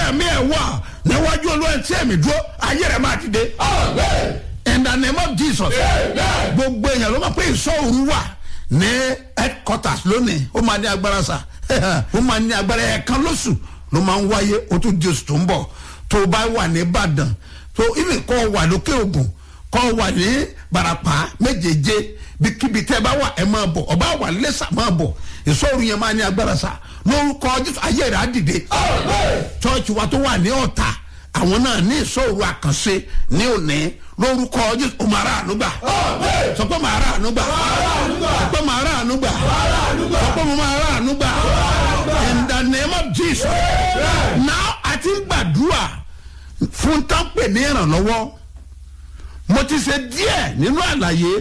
ẹ̀mí ẹ̀ wà níwájú olúwa tí ẹ̀mí dúró ayé rẹ̀ máa dìde. In the name of Jesus. Gbogbo èèyàn ló máa pé ìsọ̀rù wà ní headquarters lónìí. Ó máa ní agbára sà. Ó máa ní agbára ẹ̀ẹ̀kan lóṣù ló máa ń wáyé. Ó tún di oṣù tó ń bọ̀. Tó o bá wà ní Ìbàdàn, tó even kọ́ wà lókè Ògùn, kọ́ wà ní Bàràpá méjèèjé, bíkíbi tẹ́ bá wà ẹ máa bọ̀. Ọba wà lẹ́sà máa bọ̀. Ìsọ̀rù yẹn máa ní agbára sà. Lórúkọ Jésù ayé rẹ̀ á dìde. Church wa tó wà ní Ọ̀tà, àwọn náà ní ìsọ̀rù àkànṣe ní òní. Lórúkọ Jésù o máa rà ànúgbà. Sọ pé màá rà ànúgbà. Sọ pé màá rà ànúgbà. Sọ pé mo máa rà ànúgbà. In the name of Jesus. Now a ti ń gbàdúrà fún tánpẹ̀ ní ìrànlọ́wọ́. Mo ti ṣe díẹ̀ nínú àlàyé.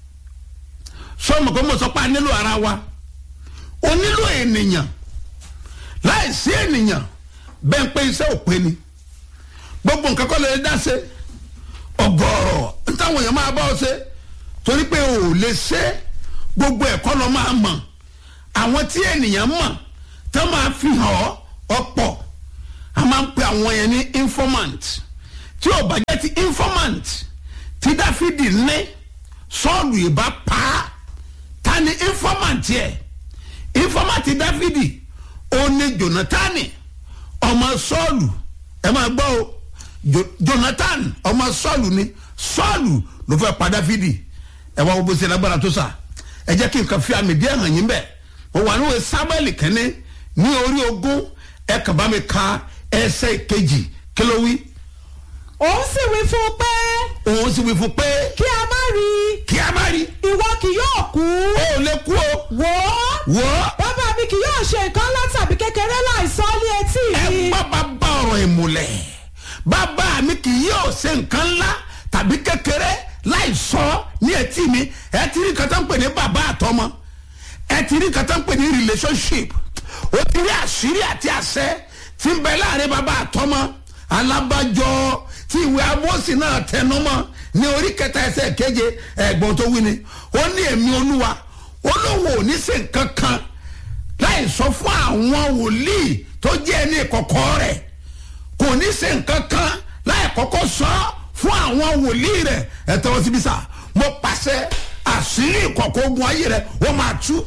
Sọ́mọ̀ pé mo sọ pé a nílò ara wa. O nílò ènìyàn. Láì sí ènìyàn bẹ́ẹ̀ pé iṣẹ́ ò pé ni. Gbogbo nǹkan kọ́ lè dá ṣe. Ọ̀gọ̀rọ̀ ntáwọn èèyàn máa bá ọ ṣe torí pé o ò lè ṣe gbogbo ẹ̀kọ́ lọ máa mọ̀. Àwọn tí ènìyàn mọ̀ tó máa fi hàn ọ̀pọ̀ a máa ń pe àwọn yẹn ní informant. Tí ò bá jẹ́ ti informant tí Dáfídì ní Sọ́ọ̀lù ìbá pa á. Ta ni informant yẹ? Informant Dáfídì ó ní Jónátánì ọmọ Sọ́ọ̀lù. Ẹ máa gbọ́ o. Jonathan ọmọ Sọ́ọ̀lù ni Sọ́ọ̀lù ló fẹ́ pa Dáfídì. Ẹ wá gbogbo ṣe lágbára tó sà. Ẹ jẹ́ kí n kàn fi àmì díẹ̀ hàn yín bẹ́ẹ̀. Mo wà níwèé Sámúẹ́lì kẹ́ni ní orí 20. Ẹ kàn bá mi ka ẹsẹ̀ 2 kí ló wí. Òun sì wí fún un pé. Òun sì wí fún un pé. Kí a má rí. Kí a má rí. Ìwọ kì yóò kú. O ò lè kú o. Wò ó. Bàbá mi kì yóò ṣe nǹkan ńlá tàbí kékeré láìsọ ní etí mi. Ẹ gbọ́ bàbá ọ̀rọ̀ ìmùlẹ̀. Bàbá mi kì yóò ṣe nǹkan ńlá tàbí kékeré láì sọ ní etí mi. Ẹ ti rí nǹkan tó ń pè ní bàbá àtọmọ. Ẹ ti rí nǹkan tó ń pè ní relationship. O ti rí àṣírí àti àṣẹ tí ń bẹ láàrin bàbá àtọmọ. Alábàjọ tí ìwé Ámósì náà tẹnumọ́ ní orí 3 ẹsẹ̀ 7 ẹ̀gbọ́n tó wí ni. Ó ní èmi Olúwa Olóhùn ò ní ṣe nǹkan kan láì sọ fún àwọn wòlíì tó jẹ́ ẹni ìkọ̀kọ̀ rẹ̀. Kò ní ṣe nǹkan kan láì kọ́kọ́ sọ fún àwọn wòlíì rẹ̀. Ẹ tẹ́wọ́ síbí sà. Mo pàṣẹ àṣírí ìkọ̀kọ̀ ogun ayé rẹ̀ wọ́n máa tú.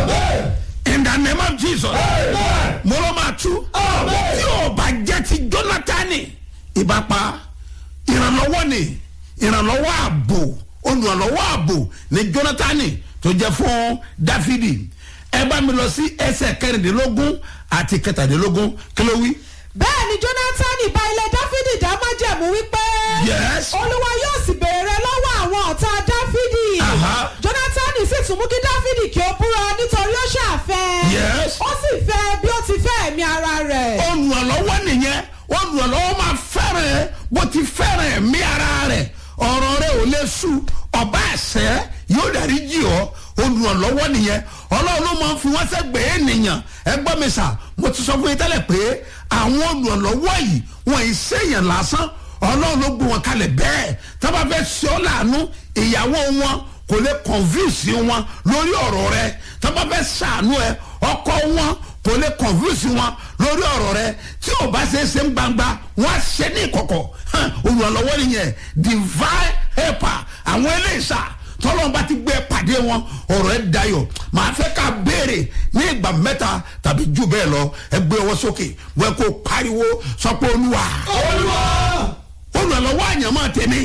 In the name of Jesus. Mo ló máa tú. Tí o bá jẹ́ ti Jónátánì ìbápa ìrànlọ́wọ́ ni ìrànlọ́wọ́ ààbò olùrànlọ́wọ́ ààbò ni Jónátánì tó jẹ́ fún Dáfídì. Ẹ bá mi lọ sí ẹsẹ̀ 14 àti 17 kí ló wí. Bẹ́ẹ̀ ni Jónátánì bá ilé Dáfídì dá májẹ̀mú wípé. Yes. Olúwa yóò sì béèrè lọ́wọ́ àwọn ọ̀tá Dáfídì. Jónátánì sì tún mú kí Dáfídì kí ó búra nítorí ó ṣàfẹ́. Yes. Ó sì fẹ́ bí ó ti fẹ́ ẹ̀mí ara rẹ̀. Olùrànlọ́wọ́ nìyẹn. Olùrànlọ́wọ́ máa fẹ́ràn bó ti fẹ́ràn ẹ̀mí ara rẹ̀. Ọ̀rọ̀ rẹ̀ ò lè sú. Ọba ẹ̀sẹ̀ yóò dárí jì ọ́. Olùrànlọ́wọ́ nìyẹn. Ọlọ́run ló máa ń fi wọ́n sẹ́gbẹ̀ẹ́ ènìyàn. Ẹ gbọ́ mi sà, mo ti sọ fún yín tẹ́lẹ̀ pé àwọn olùrànlọ́wọ́ yìí wọ́n ì ṣèyàn lásán. Ọlọ́run ló gbé wọn kalẹ̀ bẹ́ẹ̀. Tá bá fẹ́ ṣe ọ́ láàánú, ìyàwó wọn kò lè convince wọn lórí ọ̀rọ̀ rẹ̀. Tá bá fẹ́ ṣàánú ẹ, ọkọ wọn kò lè convince wọn lórí ọ̀rọ̀ rẹ̀. Tí ò bá ṣe é ṣe ń gbangba, wọ́n á ṣe ní ìkọ̀kọ̀. Olùrànlọ́wọ́ nìyẹn divine helper. Àwọn eléyìí sà tọ́lọ́n bá ti gbé pàdé wọn ọ̀rọ̀ ẹ̀ dayọ̀. Màá fẹ́ ká béèrè ní ìgbà 3 tàbí jù bẹ́ẹ̀ lọ. Ẹ gbé ọwọ́ sókè wọ́n kó pariwo sọ pé Olúwa olùrànlọ́wọ́ àyànmọ́ tèmi